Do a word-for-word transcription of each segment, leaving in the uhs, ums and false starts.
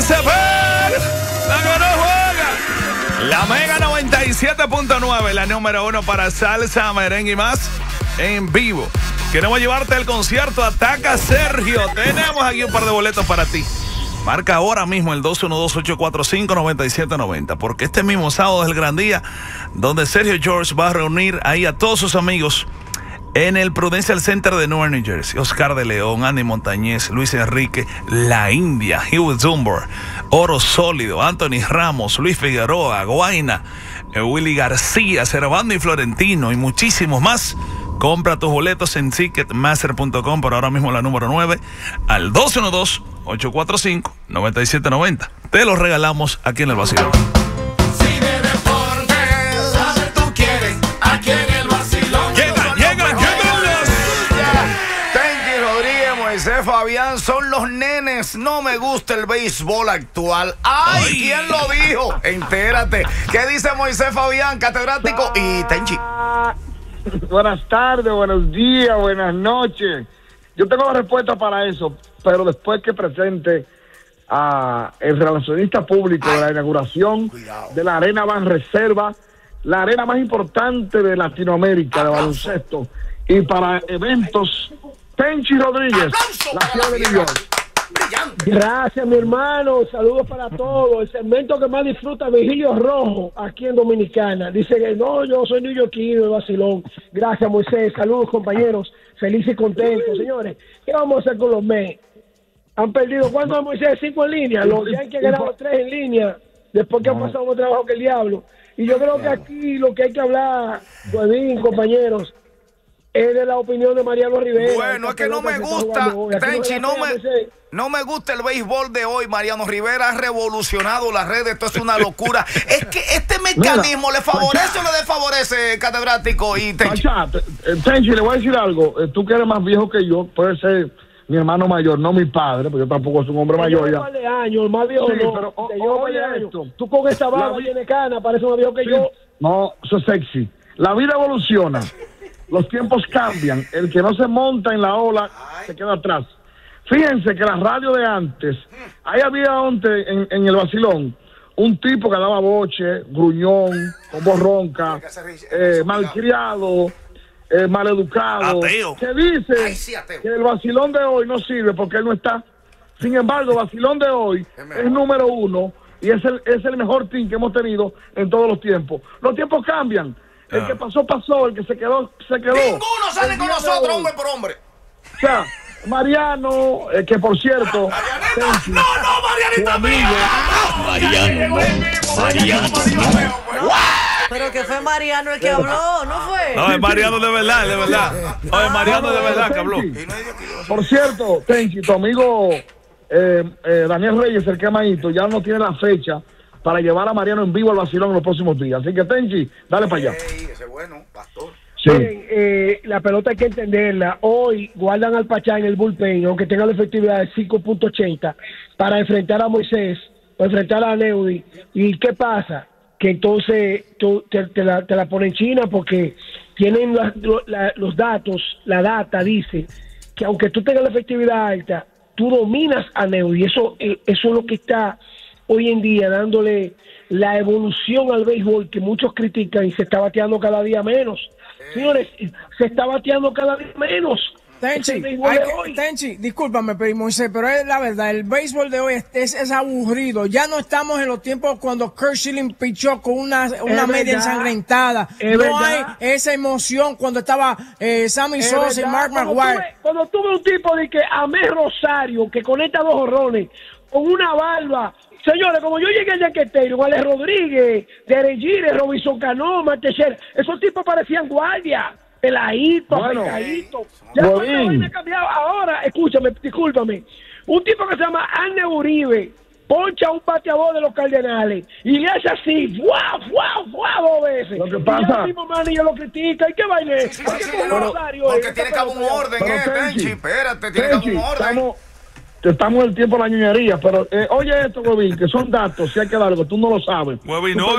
ese per, la que no juega. La Mega noventa y siete punto nueve, la número uno para salsa, merengue y más en vivo. Queremos llevarte al concierto Ataca Sergio. Tenemos aquí un par de boletos para ti. Marca ahora mismo el dos uno dos, ocho cuatro cinco, nueve siete nueve cero, porque este mismo sábado es el gran día donde Sergio George va a reunir ahí a todos sus amigos en el Prudential Center de Newark, New Jersey. Oscar de León, Andy Montañez, Luis Enrique, La India, Hugh Zumber, Oro Sólido, Anthony Ramos, Luis Figueroa, Guaina, Willy García, Servando y Florentino y muchísimos más. Compra tus boletos en ticketmaster punto com, por ahora mismo la número nueve, al dos uno dos, ocho cuatro cinco, nueve siete nueve cero. Te los regalamos aquí en el Vacilón. Si de deportes, a ver tú quieres, aquí en el Vacilón. Llega, llega, llega. Tenchi Rodríguez, Moisés Fabián son los nenes. No me gusta el béisbol actual. ¡Ay! Ay. ¿Quién lo dijo? Entérate. ¿Qué dice Moisés Fabián, catedrático? Y Tenchi. Buenas tardes, buenos días, buenas noches. Yo tengo la respuesta para eso, pero después que presente a el relacionista público Ay. de la inauguración Cuidado. de la Arena Banreserva, la arena más importante de Latinoamérica, Aplauso. de baloncesto, y para eventos, Tenchi Rodríguez, Aplauso la ciudad de New York. Gracias, mi hermano. Saludos para todos. El segmento que más disfruta Vigilio Rojo aquí en Dominicana. Dice que no, yo soy neoyorquino de Vacilón. Gracias, Moisés. Saludos, compañeros. Felices y contentos. Señores, ¿qué vamos a hacer con los Mets? Han perdido, ¿cuántos, Moisés? Cinco en línea. Los Yankees ganaron tres en línea después que han pasado más trabajo que el diablo. Y yo creo que aquí lo que hay que hablar, Guavín, compañeros, es de la opinión de Mariano Rivera. Bueno, es que no me gusta, Tenchi, no me, no me gusta el béisbol de hoy. Mariano Rivera ha revolucionado las redes, esto es una locura. Es que este mecanismo Mira, le favorece Pacha. o le desfavorece, catedrático y Tenchi. Pacha, Tenchi, le voy a decir algo. Tú que eres más viejo que yo, puedes ser mi hermano mayor, no mi padre, porque yo tampoco soy un hombre mayor ya. De años, más viejo sí, no, pero, o, oye esto. Tú con esa barba tienes cana, parece más viejo que sí. yo. No, eso es sexy. La vida evoluciona. Los tiempos cambian. El que no se monta en la ola Ay. se queda atrás. Fíjense que la radio de antes, ahí había antes en, en el Vacilón un tipo que daba boche, gruñón, con voz ronca, eh, malcriado, eh, maleducado, ateo. que dice Ay, sí, que el Vacilón de hoy no sirve porque él no está. Sin embargo, el Vacilón de hoy es, es número uno y es el, es el mejor team que hemos tenido en todos los tiempos. Los tiempos cambian. El que pasó, pasó. El que se quedó, se quedó. Ninguno sale con nosotros, hombre por hombre. O sea, Mariano, eh, que por cierto... Marianita, no, no, Marianita mía. Mariano, no. Mariano, no. Pero que fue Mariano el que habló, ¿no fue? No, es Mariano de verdad, de verdad. No, es Mariano de verdad que habló. Por cierto, Tenchi, tu amigo eh, eh, Daniel Reyes, el quemadito, ya no tiene la fecha para llevar a Mariano en vivo al Vacilón en los próximos días. Así que, Tenchi, dale para allá. Ey, ese bueno, pastor. Sí. Miren, eh, la pelota hay que entenderla. Hoy guardan al Pachá en el bullpen, aunque tenga la efectividad de cinco punto ochenta, para enfrentar a Moisés, o enfrentar a Neudi. ¿Y qué pasa? Que entonces tú, te, te, la, te la ponen China porque tienen la, la, los datos, la data dice que aunque tú tengas la efectividad alta, tú dominas a Neudi. Eso, eh, eso es lo que está hoy en día dándole la evolución al béisbol que muchos critican y se está bateando cada día menos. Señores, se está bateando cada día menos. Tenchi, hay que, Tenchi, discúlpame, pero Moisés, pero es la verdad, el béisbol de hoy es, es, es aburrido. Ya no estamos en los tiempos cuando Kurt Schilling pichó con una, una media ensangrentada. No verdad. hay esa emoción cuando estaba eh, Sammy es Sosa verdad. y Mark cuando McGwire. Tuve, cuando tuve un tipo de que Amé Rosario, que conecta dos jorrones, con una barba. Señores, como yo llegué al Yaquetero, Alex Rodríguez, Derejire, Robinson Cano, Martechel, esos tipos parecían guardia, peladitos, bueno, pecaditos. Ya cuando me ha cambiado. Ahora, escúchame, discúlpame, un tipo que se llama Arne Uribe, poncha a un bateador de los Cardenales y le hace así, ¡guau, guau, guau! Dos veces. Lo que pasa... Y el mismo manillo lo critica, ¿y qué baile? Sí, sí, sí, sí, pero, porque tiene que haber un orden, pero, eh, Tenchi, espérate, tiene que haber un orden. Estamos... Estamos en el tiempo de la ñoñería, pero eh, oye esto, Huevín, que son datos, si hay que dar algo, tú no lo sabes. Huevín, no,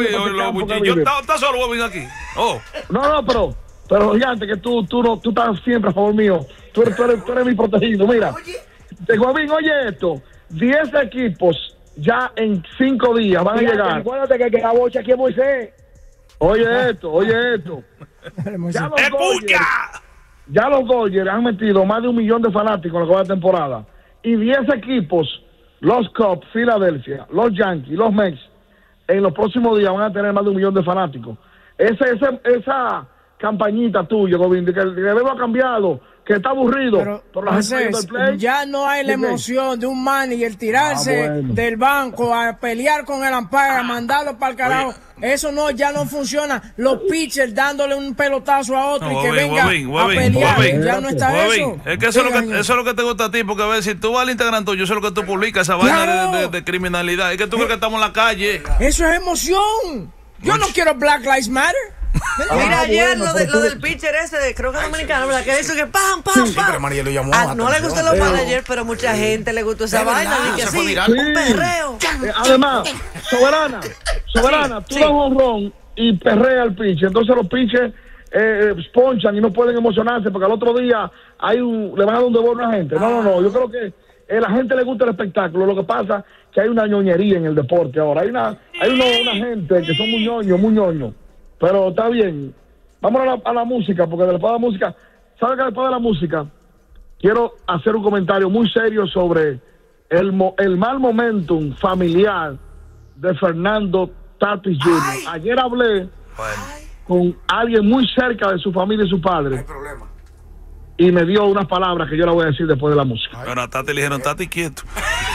yo estaba solo, Huevín, aquí. Oh. No, no, pero, pero gigante, que tú, tú, no, tú estás siempre a favor mío. Tú eres, tú eres, tú eres mi protegido. Mira, Huevín, oye esto, diez equipos ya en cinco días van Fíjate, a llegar. Acuérdate que, que la bocha aquí es Moisés. Oye esto, oye esto. Ya los Dodgers, ya los Dodgers han metido más de un millón de fanáticos en la cuarta temporada. Y diez equipos, los Cubs, Filadelfia, los Yankees, los Mets, en los próximos días van a tener más de un millón de fanáticos. Ese, ese, esa campañita tuya, Govind, que el gobierno ha cambiado, que está aburrido. Pero, por la gente Moisés, del play. ya no hay la emoción de un manager tirarse Ah, bueno. del banco a pelear con el umpire, a mandarlo para el carajo. Oye. Eso no, ya no funciona. Los pitchers dándole un pelotazo a otro No, y que Webin, venga Webin, a Webin, pelear. Webin. Ya no está Webin, eso. es que eso es, lo Digan, que eso es lo que te gusta a ti, porque a ver, si tú vas al Instagram tuyo, eso es lo que tú publicas, esa vaina Claro. de, de- de criminalidad. Es que tú crees que estamos en la calle. Eso es emoción. Yo no quiero Black Lives Matter. Mira, Ah, ayer bueno, lo, de, pero lo tú- del pitcher ese, de, creo que es dominicano, ¿verdad? Que dice que pam, pam, Sí, pam. pero María lo llamó Ah, la no le atención. gustan los Sí. managers, pero mucha gente le gustó esa Es vaina. verdad, Y que se fue sí, viral. un Sí. perreo. Eh, además, Soberana, Soberana, tú sí. das un honrón y perrea el pitcher. Entonces los pitchers eh, sponchan y no pueden emocionarse porque al otro día hay un, le van a dar un devuelve a la gente. No, no, no. Yo creo que a la gente le gusta el espectáculo. Lo que pasa es que hay una ñoñería en el deporte ahora. Hay una, hay una, una gente que son muy ñoños, muy ñoños. Pero está bien. Vamos a la, a la música, porque después de la música, ¿sabes que después de la música? Quiero hacer un comentario muy serio sobre el, mo- el mal momentum familiar de Fernando Tatis junior Ayer hablé con alguien muy cerca de su familia y su padre. Hay problema. Y me dio unas palabras que yo las voy a decir después de la música. Bueno, a Tati le dijeron, Tati quieto.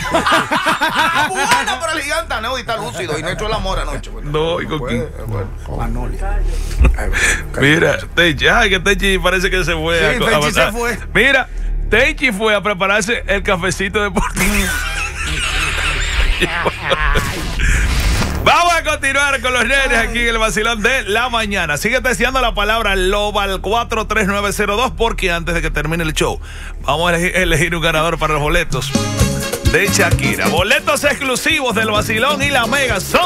Buena para el gigante, ¿no? Y está lúcido y no ha hecho el amor anoche. Bueno, No, ¿y con quién? Magnolia. Ay, Mira, Techi, ay, que Techi parece que se fue. Sí, a- a- Techi se fue. Mira, Techi fue a prepararse el cafecito deportivo. Vamos a continuar con los nenes aquí en el vacilón de la mañana. Sigue deseando la palabra LOBA al cuatro tres nueve cero dos porque antes de que termine el show vamos a elegir, elegir un ganador para los boletos de Shakira. Boletos exclusivos del vacilón y la mega son